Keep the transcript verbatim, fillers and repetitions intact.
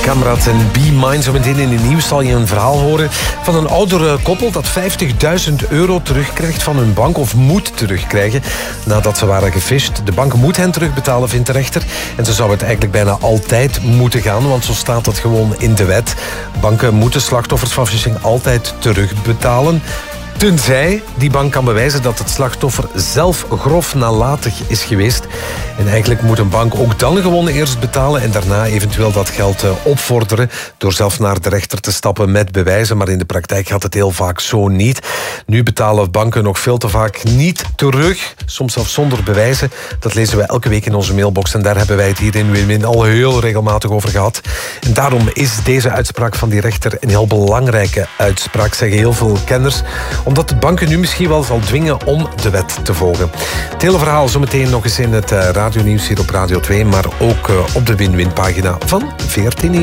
Kamrat en Be Mine. Zo meteen in het nieuws zal je een verhaal horen van een ouder koppel dat vijftigduizend euro terugkrijgt van hun bank, of moet terugkrijgen, nadat ze waren gefisht. De bank moet hen terugbetalen, vindt de rechter. En zo zou het eigenlijk bijna altijd moeten gaan, want zo staat het gewoon in de wet. Banken moeten slachtoffers van phishing altijd terugbetalen. Tenzij die bank kan bewijzen dat het slachtoffer zelf grof nalatig is geweest. En eigenlijk moet een bank ook dan gewoon eerst betalen en daarna eventueel dat geld opvorderen door zelf naar de rechter te stappen met bewijzen. Maar in de praktijk gaat het heel vaak zo niet. Nu betalen banken nog veel te vaak niet terug, soms zelfs zonder bewijzen. Dat lezen we elke week in onze mailbox en daar hebben wij het hier in Win-Win al heel regelmatig over gehad. En daarom is deze uitspraak van die rechter een heel belangrijke uitspraak, zeggen heel veel kenners, omdat de banken nu misschien wel zal dwingen om de wet te volgen. Het hele verhaal zometeen nog eens in het radionieuws hier op Radio twee, maar ook op de Win-Win pagina van V R T Nieuws.